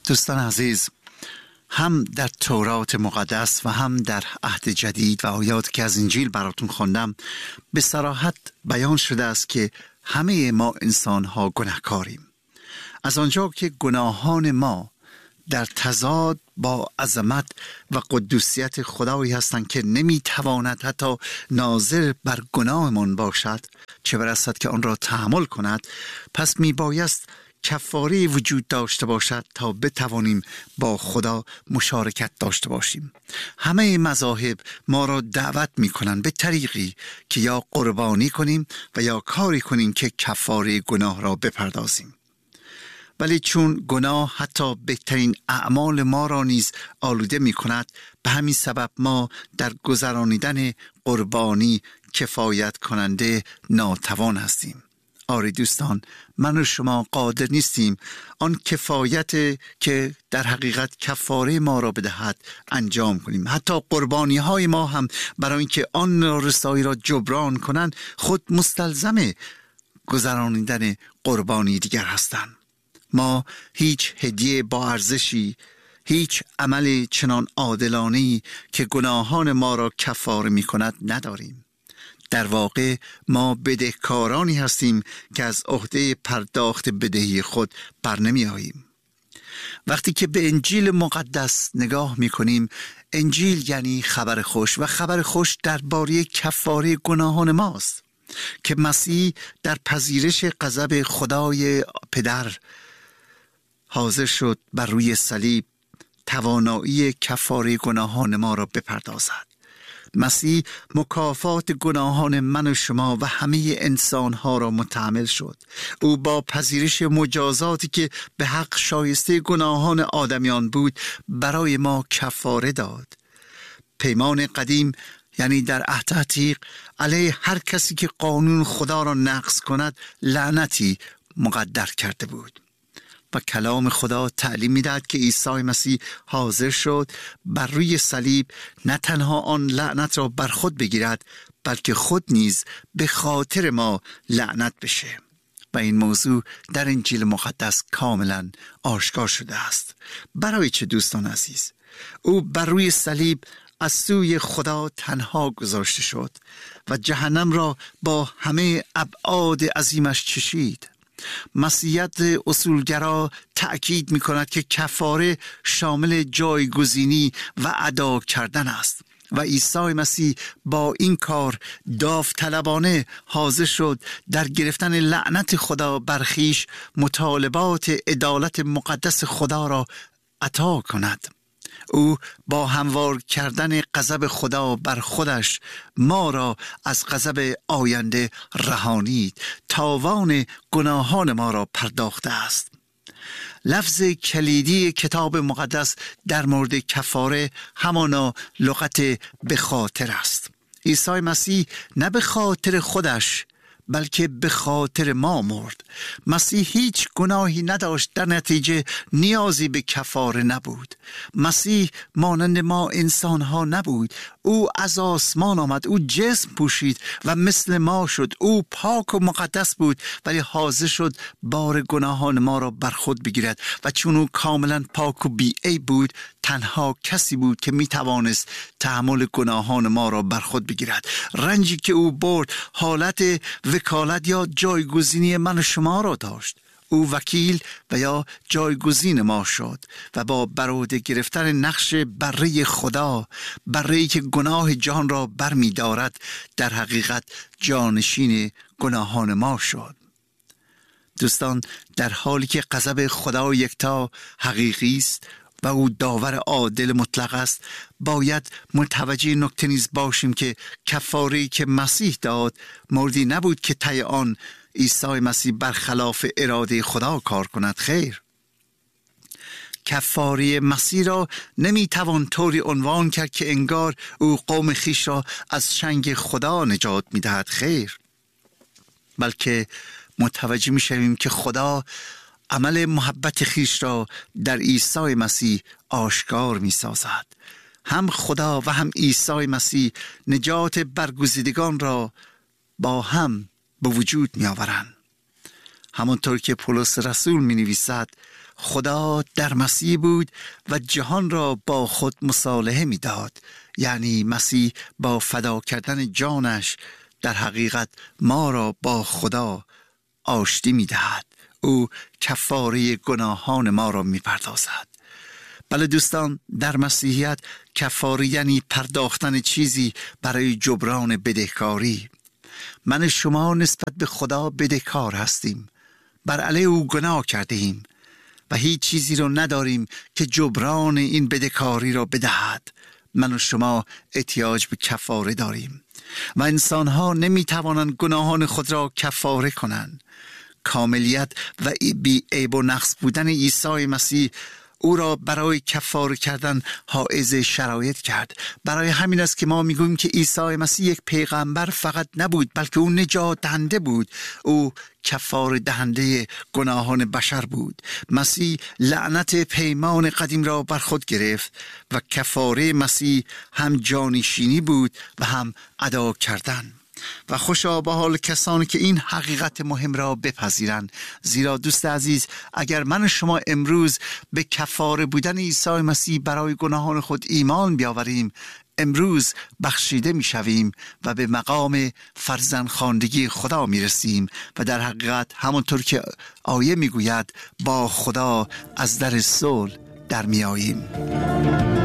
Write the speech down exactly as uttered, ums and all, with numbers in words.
دوستان عزیز، هم در تورات مقدس و هم در عهد جدید و آیات که از انجیل براتون خواندم به صراحت بیان شده است که همه ما انسان ها گناهکاریم. از آنجا که گناهان ما در تضاد با عظمت و قدوسیت خدایی هستند که نمیتواند حتی ناظر بر گناهمان باشد، چه برسد که آن را تحمل کند، پس میبایست کفاره وجود داشته باشد تا بتوانیم با خدا مشارکت داشته باشیم. همه مذاهب ما را دعوت می کنند به طریقی که یا قربانی کنیم و یا کاری کنیم که کفاره گناه را بپردازیم. ولی چون گناه حتی بهترین اعمال ما را نیز آلوده می کند، به همین سبب ما در گذرانیدن قربانی کفایت کننده ناتوان هستیم. آره دوستان، من و شما قادر نیستیم آن کفایت که در حقیقت کفاره ما را بدهد انجام کنیم. حتی قربانی های ما هم برای اینکه آن رسایی را جبران کنند خود مستلزم گذرانیدن قربانی دیگر هستند. ما هیچ هدیه با ارزشی، هیچ عمل چنان عادلانه‌ای که گناهان ما را کفاره می کند نداریم. در واقع ما بدهکارانی هستیم که از عهده پرداخت بدهی خود بر نمی آییم. وقتی که به انجیل مقدس نگاه می کنیم، انجیل یعنی خبر خوش و خبر خوش درباره کفاره گناهان ماست که مسیح در پذیرش غضب خدای پدر حاضر شد بر روی صلیب توانایی کفاره گناهان ما را بپردازد. مسیح مکافات گناهان من و شما و همه انسانها را متحمل شد. او با پذیرش مجازاتی که به حق شایسته گناهان آدمیان بود برای ما کفاره داد. پیمان قدیم یعنی در عهد عتیق علیه هر کسی که قانون خدا را نقض کند لعنتی مقدر کرده بود و کلام خدا تعلیم می‌دهد که عیسی مسیح حاضر شد بر روی صلیب نه تنها آن لعنت را بر خود بگیرد، بلکه خود نیز به خاطر ما لعنت بشه. و این موضوع در انجیل مقدس کاملا آشکار شده است. برای چه دوستان عزیز؟ او بر روی صلیب از سوی خدا تنها گذاشته شد و جهنم را با همه ابعاد عظیمش چشید. مسیحیت اصولگرا تأکید می کند که کفاره شامل جایگزینی و ادا کردن است و عیسی مسیح با این کار داوطلبانه حاضر شد در گرفتن لعنت خدا بر خویش مطالبات عدالت مقدس خدا را عطا کند. او با هموار کردن غضب خدا بر خودش ما را از غضب آینده رهانید. تاوان گناهان ما را پرداخته است. لفظ کلیدی کتاب مقدس در مورد کفاره همانا لغت به خاطر است. عیسی مسیح نه به خاطر خودش بلکه به خاطر ما مرد. مسیح هیچ گناهی نداشت، در نتیجه نیازی به کفاره نبود. مسیح مانند ما انسان ها نبود. او از آسمان آمد، او جسم پوشید و مثل ما شد. او پاک و مقدس بود ولی حاضر شد بار گناهان ما را بر خود بگیرد و چون او کاملا پاک و بی عیب بود، تنها کسی بود که می توانست تحمل گناهان ما را بر خود بگیرد. رنجی که او برد حالت وکالت یا جایگزینی من و شما را داشت. او وکیل و یا جایگزین ما شد و با بر عهده گرفتن نقش بره خدا، بره‌ای که گناه جهان را بر می دارد، در حقیقت جانشین گناهان ما شد. دوستان، در حالی که غضب خدا یکتا حقیقی است و او داور عادل مطلق است، باید متوجه نکته نیز باشیم که کفاره‌ای که مسیح داد موردی نبود که طی آن عیسی مسیح برخلاف اراده خدا کار کند. خیر، کفاره مسیح را نمیتوان طوری عنوان کرد که انگار او قوم خیش را از چنگ خدا نجات میدهد. خیر، بلکه متوجه میشویم که خدا عمل محبت خیش را در عیسی مسیح آشکار می سازد. هم خدا و هم عیسی مسیح نجات برگزیدگان را با هم به وجود می آورند. همانطور که پولس رسول می نویسد خدا در مسیح بود و جهان را با خود مصالحه می داد. یعنی مسیح با فدا کردن جانش در حقیقت ما را با خدا آشتی می دهد. او کفاره گناهان ما را می پردازد. بله دوستان، در مسیحیت کفاره یعنی پرداختن چیزی برای جبران بدهکاری. من شما نسبت به خدا بدهکار هستیم. بر علیه او گناه کرده ایم و هیچ چیزی را نداریم که جبران این بدهکاری را بدهد. من و شما احتیاج به کفاره داریم و انسانها نمی توانند گناهان خود را کفاره کنند. کاملیت و بی عیب و نقص بودن عیسی مسیح او را برای کفاره کردن حائز شرایط کرد. برای همین است که ما میگوییم که عیسی مسیح یک پیغمبر فقط نبود، بلکه او نجات دهنده بود. او کفاره دهنده گناهان بشر بود. مسیح لعنت پیمان قدیم را بر خود گرفت و کفاره مسیح هم جانشینی بود و هم ادا کردن. و خوشا به حال کسانی که این حقیقت مهم را بپذیرند، زیرا دوست عزیز اگر من و شما امروز به کفاره بودن عیسی مسیح برای گناهان خود ایمان بیاوریم، امروز بخشیده می شویم و به مقام فرزندخواندگی خدا می رسیم و در حقیقت همونطور که آیه می گوید با خدا از در صلح در می آییم.